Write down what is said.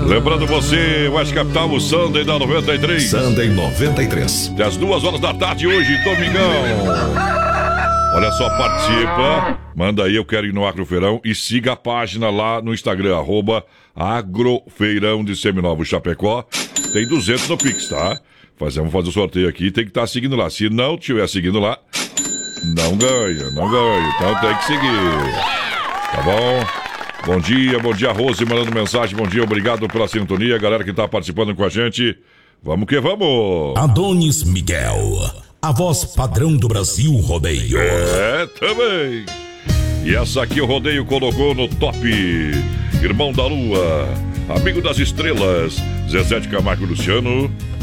Lembrando você, Oeste Capital, o Sunday da 93. Sunday 93. Até as 2h hoje, domingão. Olha só, participa. Manda aí, eu quero ir no Agrofeirão. E siga a página lá no Instagram, @Agrofeirão de Seminovos Chapecó. Tem 200 no Pix, tá? Vamos fazer o sorteio aqui. Tem que estar seguindo lá. Se não estiver seguindo lá, não ganha. Então tem que seguir. Tá bom? Bom dia, Rose, mandando mensagem. Bom dia, obrigado pela sintonia. Galera que tá participando com a gente. Vamos que vamos. Adonis Miguel, a voz padrão do Brasil Rodeio. É, também. E essa aqui o Rodeio colocou no top. Irmão da Lua, amigo das estrelas, Zezé de Camargo e Luciano.